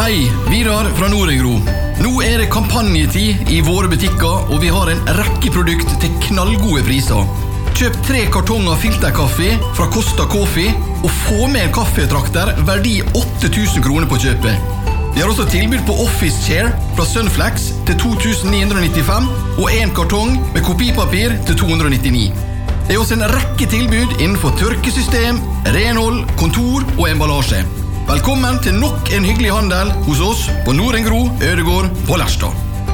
Hei, Vidar fra Nordengro. Nå det kampanjetid I våre butikker, og vi har en rekke produkt til knallgode priser. Kjøp 3 kartonger filterkaffe fra Costa Coffee, og få med en kaffetrakter verdi 8.000 kroner på kjøpet. Vi har også tilbud på Office Chair fra Sunflex til 2.995, og en kartong med kopipapir til 299. Det også en rekke tilbud innenfor tørkesystem, renhold, kontor og emballasje. Velkommen til nok en hyggelig handel hos oss på Nordengro, Ødegård på Lerstad.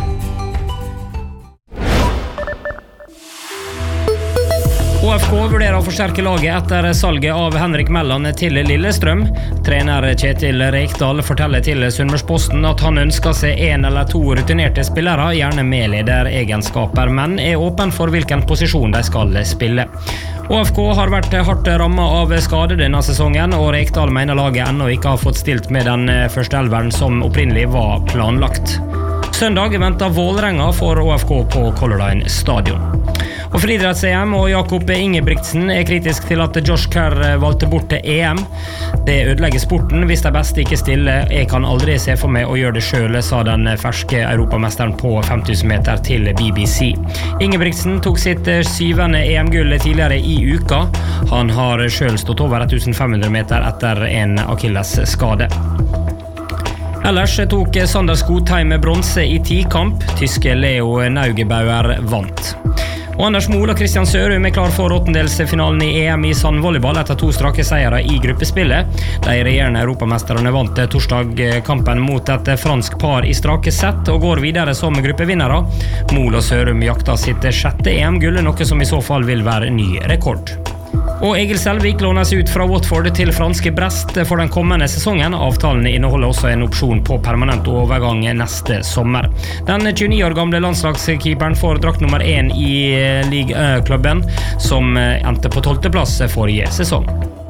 ÅFK vurderer å forsterke laget etter salget av Henrik Melland til Lillestrøm. Trener Kjetil Rekdal forteller til Sunnmørsposten at han ønsker seg 1 eller 2 rutinerte spillere, gjerne med lederegenskaper, men åpen for hvilken posisjon de skal spille. ÅFK har vært hardt rammet av skade denne sesongen, og Rekdal mener laget ennå ikke har fått stilt med den første elveren som opprinnelig var planlagt. Søndag venter Vålerenga for ÅFK på Color Line stadion. Og friidretts-EM og Jakob Ingebrigtsen kritisk til at Josh Kerr valgte bort til EM. Det ødelegger sporten hvis de beste ikke stiller. Jeg kan aldri se for meg å gjøre det selv, sa den ferske europamesteren på 5000 meter til BBC. Ingebrigtsen tok sitt 7. EM-gull tidligere I uka. Han har selv stått over 1500 meter etter en Achilles-skade. Ellers tok Sander Skottheim bronse I 10-kamp. Tyske Leo Neugebauer vant. Og Anders Mol og Christian Sørum klar for åttendelsfinalen I EM I sandvolleyball etter 2 strake seiere I gruppespillet. De regjerende europamesterne vant torsdag kampen mot et fransk par I strake sett og går videre som gruppevinnere. Mol og Sørum jakter sitt 6. EM-gull, noe som I så fall vil være ny rekord. Og Egil Selvik lånes ut fra Watford til franske Brest for den kommende sesongen. Avtalen inneholder også en opsjon på permanent overgang neste sommer. Den 29 år gamle landslagskeeperen får drakt nummer 1 I Ligue 1-klubben, som endte på 12. plass forrige sesong.